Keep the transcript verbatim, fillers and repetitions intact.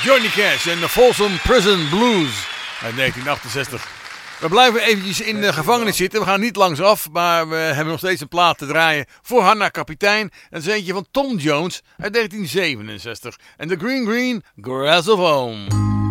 Johnny Cash en de Folsom Prison Blues uit negentien achtenzestig. We blijven eventjes in de gevangenis zitten. We gaan niet langsaf, maar we hebben nog steeds een plaat te draaien voor Hanna Kapitein. Dat is eentje van Tom Jones uit negentien zevenenzestig. En The Green Green Grass of Home.